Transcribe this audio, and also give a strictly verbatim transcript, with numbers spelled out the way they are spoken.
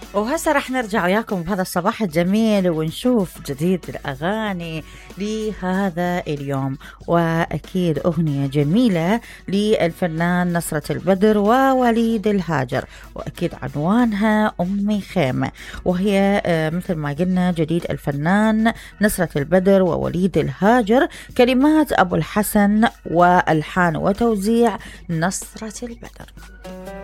وهسه رح نرجع وياكم بهذا الصباح الجميل ونشوف جديد الأغاني لهذا اليوم، وأكيد أغنية جميلة للفنان نصرة البدر ووليد الهاجر، وأكيد عنوانها أمي خيمة، وهي مثل ما قلنا جديد الفنان نصرة البدر ووليد الهاجر، كلمات أبو الحسن وألحان وتوزيع نصرة البدر.